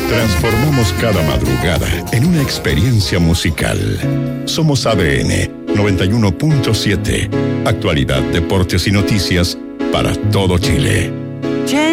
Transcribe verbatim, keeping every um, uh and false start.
Transformamos cada madrugada en una experiencia musical. Somos A D N noventa y uno punto siete. Actualidad, deportes y noticias para todo Chile.